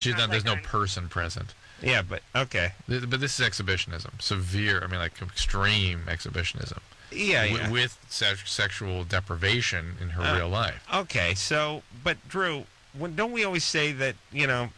She's not. There's no person present. Yeah, but okay. But this is exhibitionism, severe. I mean, like extreme exhibitionism. Yeah. With sexual deprivation in her real life. Okay, so, but Drew, don't we always say that 90%,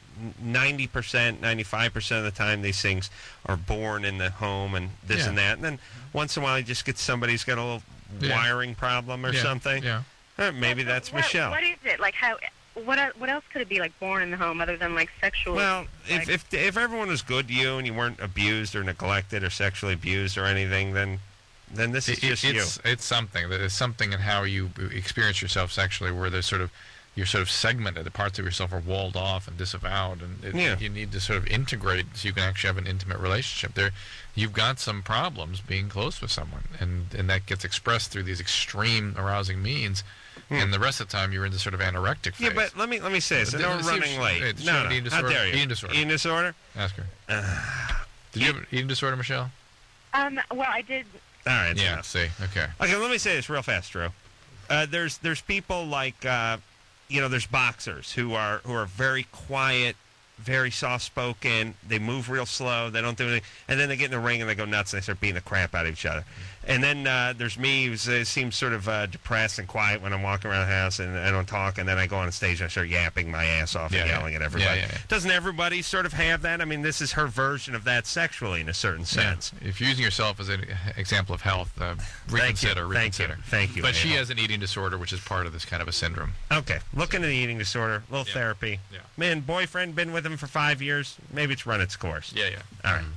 95% of the time these things are born in the home and this and that, and then once in a while you just get somebody who's got a little wiring problem or something. Yeah. Maybe that's Michelle. What is it like? How? What else could it be like born in the home other than like sexual? Well, if everyone was good to you and you weren't abused or neglected or sexually abused or anything, then this is just you. It's something. There's something in how you experience yourself sexually where there's you're sort of segmented. The parts of yourself are walled off and disavowed, and you need to sort of integrate so you can actually have an intimate relationship. You've got some problems being close with someone, and that gets expressed through these extreme arousing means. And the rest of the time, you're in this sort of anorectic phase. Yeah, but let me say this. I know we're running late. No, how dare you? Eating disorder. Eating disorder? Ask her. Did you have an eating disorder, Michelle? Well, I did. All right. Yeah, see. Okay. Okay, let me say this real fast, Drew. There's people like, there's boxers who are very quiet, very soft-spoken. They move real slow. They don't do anything. And then they get in the ring and they go nuts and they start beating the crap out of each other. And then there's me who seems sort of depressed and quiet when I'm walking around the house and I don't talk. And then I go on stage and I start yapping my ass off and yelling at everybody. Yeah. Doesn't everybody sort of have that? I mean, this is her version of that sexually in a certain sense. If you're using yourself as an example of health, reconsider. Thank you. But she has an eating disorder, which is part of this kind of a syndrome. Okay. Look into the eating disorder. A little therapy. Yeah. Man, boyfriend, been with him for 5 years. Maybe it's run its course. Yeah. All right.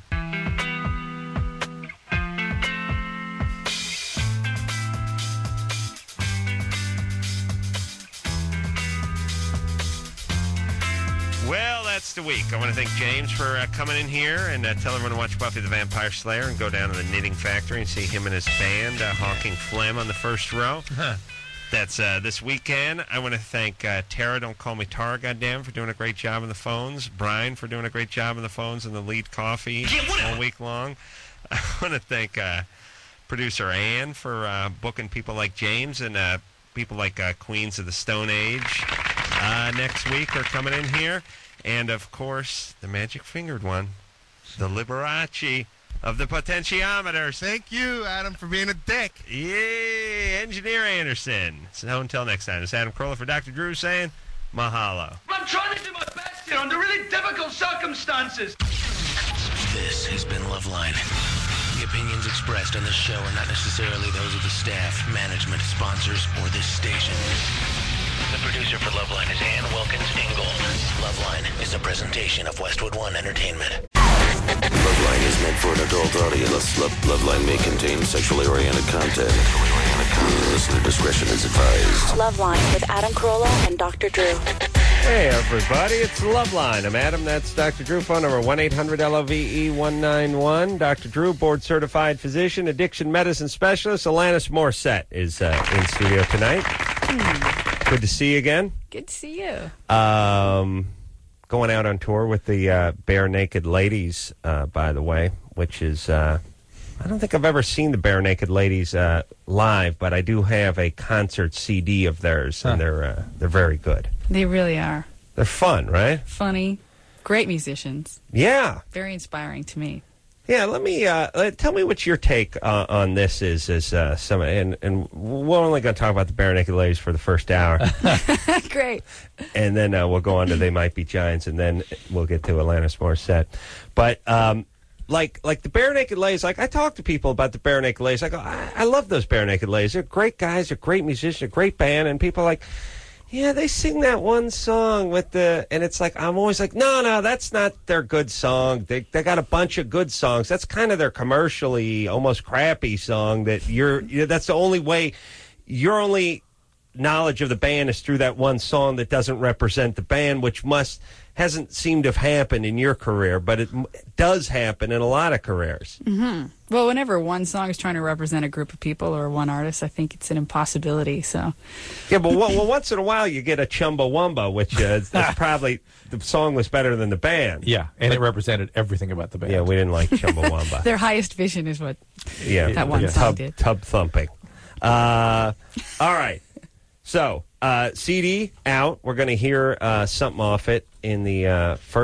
Well, that's the week. I want to thank James for coming in here and tell everyone to watch Buffy the Vampire Slayer and go down to the Knitting Factory and see him and his band hawking phlegm on the first row. That's this weekend. I want to thank Tara, don't call me Tara, goddamn, for doing a great job on the phones. Brian for doing a great job on the phones and the lead coffee all week long. I want to thank producer Ann for booking people like James and people like Queens of the Stone Age next week are coming in here. And, of course, the magic-fingered one, the Liberace of the potentiometers. Thank you, Adam, for being a dick. Yay, Engineer Anderson. So until next time, it's Adam Carolla for Dr. Drew saying mahalo. I'm trying to do my best here under really difficult circumstances. This has been Loveline. The opinions expressed on this show are not necessarily those of the staff, management, sponsors, or this station. The producer for Loveline is Ann Wilkins Ingold. Loveline is a presentation of Westwood One Entertainment. Loveline is meant for an adult audience. Loveline may contain sexually oriented content. Listener discretion is advised. Loveline with Adam Carolla and Dr. Drew. Hey, everybody, it's Loveline. I'm Adam, that's Dr. Drew. Phone number 1-800-LOVE-191. Dr. Drew, board-certified physician, addiction medicine specialist. Alanis Morissette is in studio tonight. Good to see you again. Good to see you. Going out on tour with the Bare Naked Ladies, by the way, which is, I don't think I've ever seen the Bare Naked Ladies live, but I do have a concert CD of theirs, and they're very good. They really are. They're fun, right? Funny. Great musicians. Yeah. Very inspiring to me. Yeah, let me tell me what your take on this is. And we're only going to talk about the Bare Naked Ladies for the first hour. Great. And then we'll go on to They Might Be Giants, and then we'll get to Alanis Morissette. But like the Bare Naked Ladies, like I talk to people about the Bare Naked Ladies. I go, I love those Bare Naked Ladies. They're great guys. They're great musicians. They're a great band. And people are like, yeah, they sing that one song with and it's like, I'm always like, no, that's not their good song. They got a bunch of good songs. That's kind of their commercially, almost crappy song that that's the only way, your only knowledge of the band is through that one song that doesn't represent the band, which hasn't seemed to have happened in your career, but it does happen in a lot of careers. Mm-hmm. Well, whenever one song is trying to represent a group of people or one artist, I think it's an impossibility. So, yeah, but once in a while you get a Chumbawamba, which that's probably the song was better than the band. Yeah, and it represented everything about the band. Yeah, we didn't like Chumbawamba. Their highest vision is what that one song did. Tub thumping. All right. So, CD out. We're going to hear something off it in the first